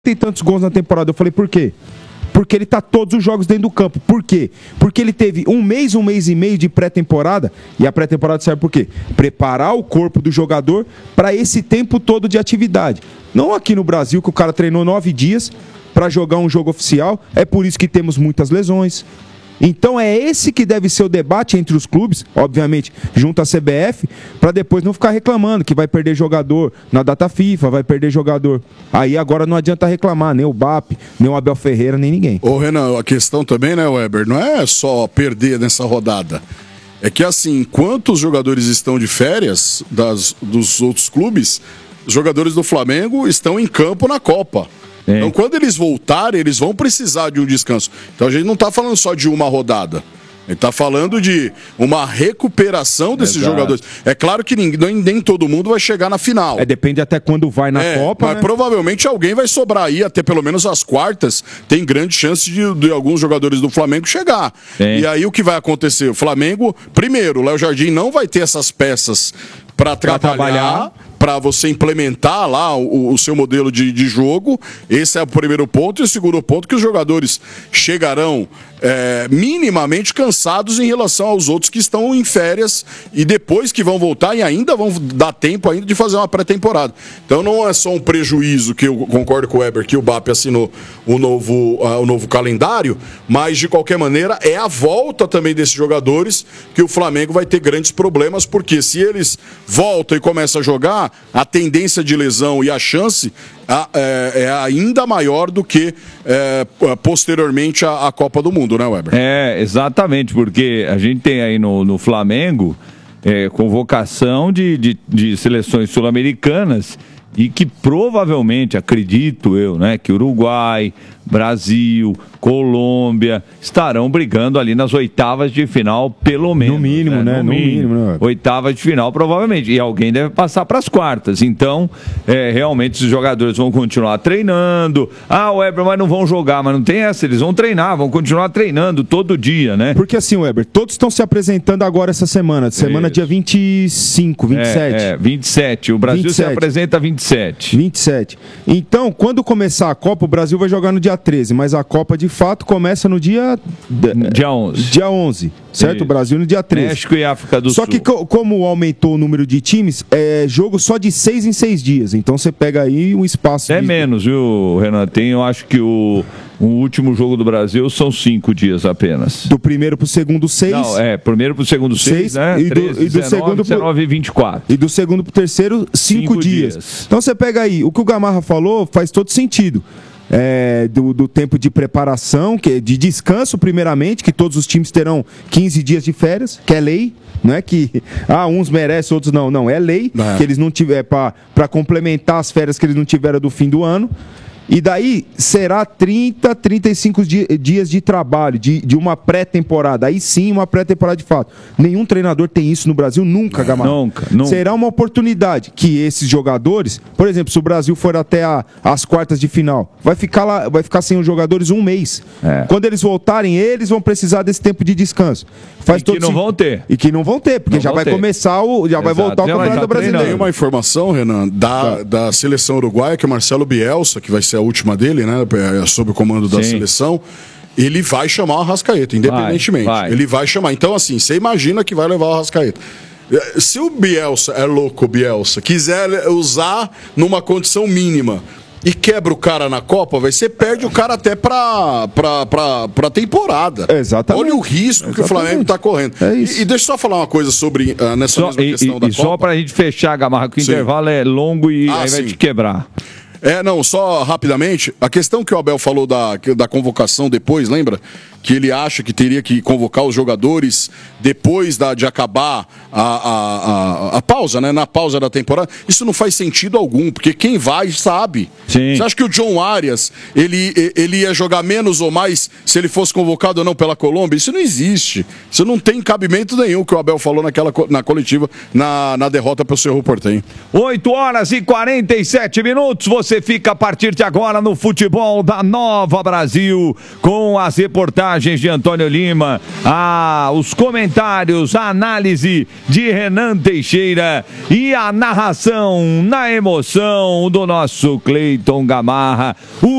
tem tantos gols na temporada. Eu falei, por quê? Porque ele tá todos os jogos dentro do campo. Por quê? Porque ele teve um mês e meio de pré-temporada. E a pré-temporada serve por quê? Preparar o corpo do jogador para esse tempo todo de atividade. Não aqui no Brasil, que o cara treinou 9 dias para jogar um jogo oficial. É por isso que temos muitas lesões. Então é esse que deve ser o debate entre os clubes, obviamente, junto à CBF, para depois não ficar reclamando que vai perder jogador na data FIFA, vai perder jogador. Aí agora não adianta reclamar, nem o BAP, nem o Abel Ferreira, nem ninguém. Ô Renan, a questão também, né, Weber, não é só perder nessa rodada. É que assim, enquanto os jogadores estão de férias dos outros clubes, os jogadores do Flamengo estão em campo na Copa. Então, quando eles voltarem, eles vão precisar de um descanso. Então, a gente não está falando só de uma rodada. A gente está falando de uma recuperação desses jogadores. É claro que nem todo mundo vai chegar na final. Depende até quando vai na Copa, mas né? provavelmente alguém vai sobrar aí, até pelo menos as quartas, tem grande chance de alguns jogadores do Flamengo chegar. E aí o que vai acontecer? O Flamengo, primeiro, o Léo Jardim não vai ter essas peças para trabalhar, para você implementar lá o seu modelo de jogo. Esse é o primeiro ponto. E o segundo ponto, que os jogadores chegarão minimamente cansados em relação aos outros que estão em férias e depois que vão voltar e ainda vão dar tempo ainda de fazer uma pré-temporada. Então não é só um prejuízo, que eu concordo com o Weber, que o BAP assinou o novo calendário, mas de qualquer maneira é a volta também desses jogadores que o Flamengo vai ter grandes problemas, porque se eles voltam e começam a jogar, a tendência de lesão e a chance é ainda maior do que posteriormente a Copa do Mundo, né, Weber? Exatamente, porque a gente tem aí no Flamengo convocação de seleções sul-americanas e que provavelmente, acredito eu, né, que Uruguai, Brasil, Colômbia estarão brigando ali nas oitavas de final, pelo menos. No mínimo, né? No mínimo, né? Oitavas de final, provavelmente. E alguém deve passar para as quartas. Então, realmente, esses jogadores vão continuar treinando. Weber, mas não vão jogar. Mas não tem essa. Eles vão treinar, vão continuar treinando todo dia, né? Porque assim, Weber, todos estão se apresentando agora essa semana. Semana dia 25, 27. 27. O Brasil 27. Se apresenta 27. 27. Então, quando começar a Copa, o Brasil vai jogar no dia 13. Mas a Copa, de fato, começa no dia 11. Dia 11, certo? Isso. O Brasil no dia 13. México e África do Sul. Só que como aumentou o número de times, é jogo só de 6 em 6 dias. Então você pega aí um espaço... menos, viu, Renan? Eu acho que o último jogo do Brasil são 5 dias apenas. Do primeiro pro segundo, 6. Não, primeiro pro segundo 6, né? E do segundo 19 e 24. E do segundo pro terceiro, 5 dias. Então você pega aí, o que o Gamarra falou faz todo sentido. Do tempo de preparação, de descanso primeiramente, que todos os times terão 15 dias de férias, que é lei, não é que uns merecem, outros não, é lei, que eles não tiveram para complementar as férias que eles não tiveram do fim do ano. E daí será 30, 35 dias de trabalho, de uma pré-temporada. Aí sim, uma pré-temporada de fato. Nenhum treinador tem isso no Brasil, nunca, Gamarra. Nunca. Será uma oportunidade que esses jogadores, por exemplo, se o Brasil for até as quartas de final, vai ficar sem os jogadores um mês. Quando eles voltarem, eles vão precisar desse tempo de descanso. Vão ter. E que não vão ter, porque vai começar vai voltar o Campeonato Brasileiro. Tem uma informação, Renan, da seleção uruguaia, que é o Marcelo Bielsa, que vai ser a última dele, né, sob o comando da seleção, ele vai chamar o Arrascaeta, independentemente. Ele vai chamar. Então, assim, você imagina que vai levar o Arrascaeta. Se o Bielsa, quiser usar numa condição mínima e quebra o cara na Copa, você perde o cara até pra temporada. Exatamente. Olha o risco que o Flamengo tá correndo. E deixa eu só falar uma coisa sobre nessa mesma questão da Copa. Só pra gente fechar, Gamarra, que o intervalo é longo e aí vai te quebrar. Só rapidamente, a questão que o Abel falou da convocação depois, lembra? Que ele acha que teria que convocar os jogadores depois de acabar a pausa, né? Na pausa da temporada. Isso não faz sentido algum, porque quem vai sabe. Sim. Você acha que o John Arias, ele ia jogar menos ou mais se ele fosse convocado ou não pela Colômbia? Isso não existe. Isso não tem cabimento nenhum que o Abel falou na coletiva, na derrota para o Cerro Porteño. 8 horas e 47 minutos. Você você fica a partir de agora no Futebol da Nova Brasil, com as reportagens de Antônio Lima, os comentários, a análise de Renan Teixeira e a narração na emoção do nosso Cleiton Gamarra.